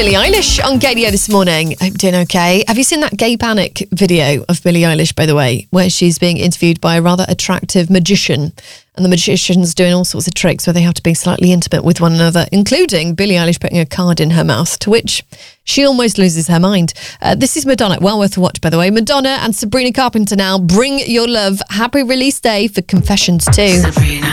Billie Eilish on Gaydio this morning. I'm doing okay. Have you seen that Gay Panic video of Billie Eilish, by the way, where she's being interviewed by a rather attractive magician? And the magician's doing all sorts of tricks where they have to be slightly intimate with one another, including Billie Eilish putting a card in her mouth, to which she almost loses her mind. This is Madonna. Well worth a watch, by the way. Madonna and Sabrina Carpenter now. Bring your love. Happy release day for Confessions 2.